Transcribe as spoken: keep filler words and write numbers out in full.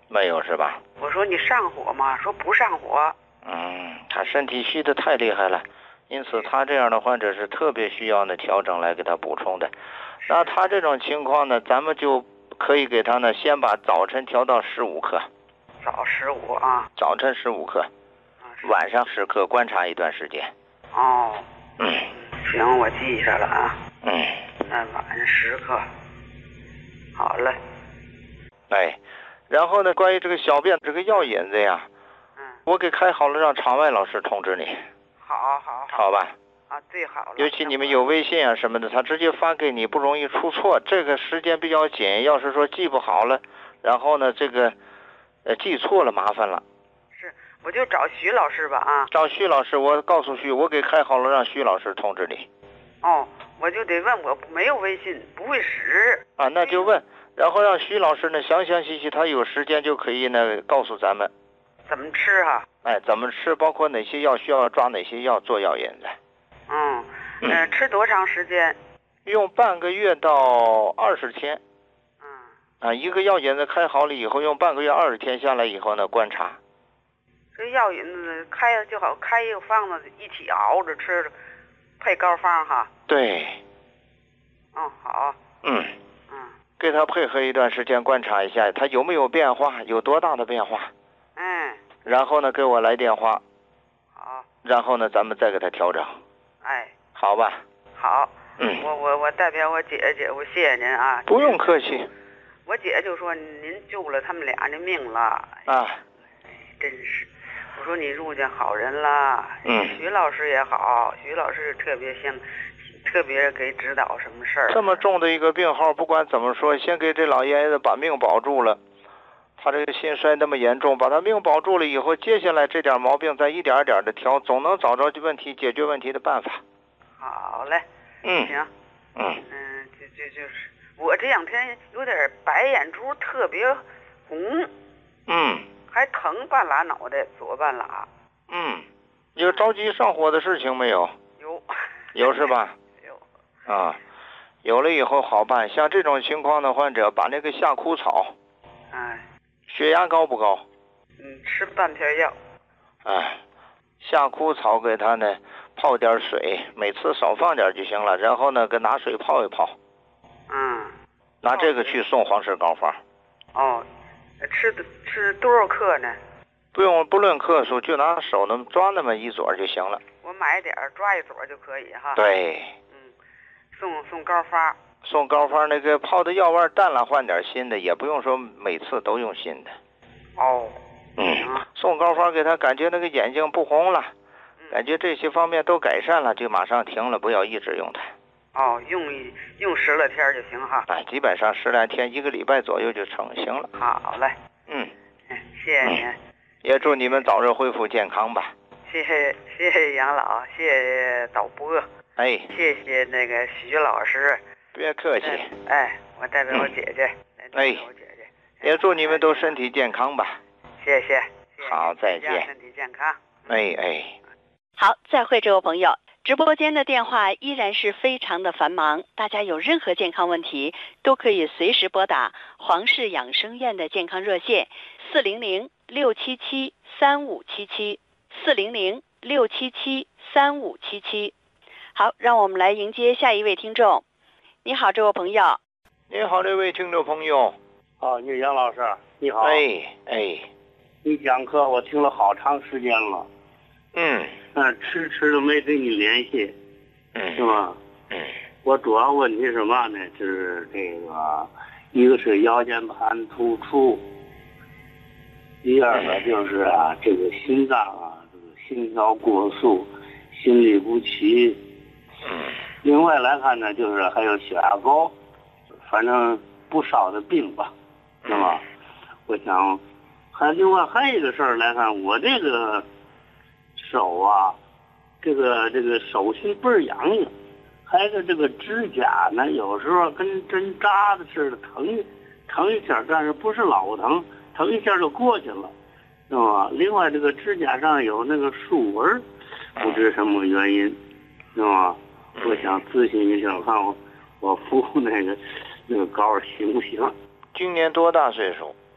没有是吧？ 我说你上火吗？说不上火。 嗯，他身体虚的太厉害了，因此他这样的患者是特别需要呢调整来给他补充的。那他这种情况呢，咱们就可以给他呢先把早晨调到十五克。 早十五啊。 早晨十五克，晚上十克，观察一段时间。 哦。 嗯。 行，我记下了啊。 嗯。 那晚上十克。好嘞。 哎，然后呢，关于这个小便这个药引子呀， 嗯， 我给开好了，让场外老师通知你。 好好好。 好吧。 啊，最好了。 尤其你们有微信啊什么的，他直接发给你，不容易出错。这个时间比较紧，要是说记不好了，然后呢，这个呃记错了，麻烦了。 是，我就找徐老师吧啊。 找徐老师，我告诉徐，我给开好了，让徐老师通知你。 哦，我就得问，我没有微信，不会使。 啊，那就问。然后让徐老师呢详详细细，他有时间就可以呢告诉咱们怎么吃哈、啊。 哎，怎么吃，包括哪些药需要抓哪些药做药引子。 嗯，呃，吃多长时间？ 用半个月到二十天。 嗯。 啊，一个药引子开好了以后，用半个月二十天下来以后呢，观察。 这药引子开就好，开一个方子一起熬着吃，配膏方哈。 对。 嗯，好。 嗯。给他配合一段时间，观察一下他有没有变化，有多大的变化。 嗯。 然后呢，给我来电话。 好。 然后呢，咱们再给他调整。 哎。 好吧。 好。 嗯。 我我我代表我姐姐，我谢谢您啊。 不用客气。 我姐就说您救了他们俩的命了。 啊。 真是，我说你入见好人了。 嗯。 徐老师也好，徐老师特别像。特别给指导什么事儿。 这么重的一个病号，不管怎么说，先给这老爷子把命保住了。他这个心衰那么严重，把他命保住了以后，接下来这点毛病再一点点的调，总能找着问题解决问题的办法。 好嘞。 嗯。 行。 嗯。 嗯，就就就是我这两天有点白眼珠特别红。 嗯。 还疼半拉脑袋，左半拉。 嗯。有着急上火的事情没有？ 有。 有是吧？啊，有了以后好办。像这种情况的患者，把那个夏枯草， 哎， 血压高不高？ 嗯，吃半片药。 哎，夏枯草给他呢泡点水，每次少放点就行了。然后呢，给拿水泡一泡。 嗯。 拿这个去送黄氏膏方。 哦，吃吃多少克呢？ 不用，不论克数，就拿手那么抓那么一撮就行了。 我买点抓一撮就可以哈。 对。 送送膏方， 送膏方那个泡的药味淡了，换点新的，也不用说每次都用新的。 哦。 嗯。送膏方给他感觉那个眼睛不红了，嗯、感觉这些方面都改善了，就马上停了，不要一直用它。 哦，用用十来天就行哈。 哎，基本上十来天，一个礼拜左右就成型了。 好嘞。 嗯。 谢谢您、嗯。 也祝你们早日恢复健康吧。 谢谢谢谢杨老，谢谢导播。 哎， 谢谢那个徐老师， 别客气。 哎，我代表我姐姐， 嗯、哎， 我姐姐， 也祝你们都身体健康吧。 谢谢。 好，再见。 身体健康。 哎哎。 好，再会，这位朋友。直播间的电话依然是非常的繁忙，大家有任何健康问题都可以随时拨打黄氏养生院的健康热线四零零六七七三五七七四零零六七七三五七七。好，让我们来迎接下一位听众。你好，这位朋友。 你好，这位听众朋友。 哦，你杨老师，你好。 哎哎。 你讲课我听了好长时间了。 嗯。 嗯，迟迟都没跟你联系。 嗯。 是吧？ 嗯。 我主要问题是什么呢？就是这个，一个是腰间盘突出，第二个就是啊，这个心脏啊，这个心跳过速，心律不齐。 嗯。 另外来看呢，就是还有血压高，反正不少的病吧，是吧？我想，还另外还有一个事儿来看，我这个手啊，这个这个手心倍儿痒痒，还有这个指甲呢，有时候跟针扎的似的疼，疼一下，但是不是老疼，疼一下就过去了，是吧？另外这个指甲上有那个竖纹，不知什么原因，是吧？我想咨询一下，看我我敷那个那个膏行不行？ 今年多大岁数？